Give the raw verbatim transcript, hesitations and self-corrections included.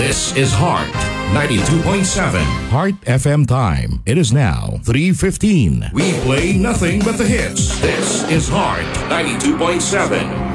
This is Heart ninety-two point seven. Heart F M time. It is now three fifteen. We play nothing but the hits. This is Heart ninety-two point seven.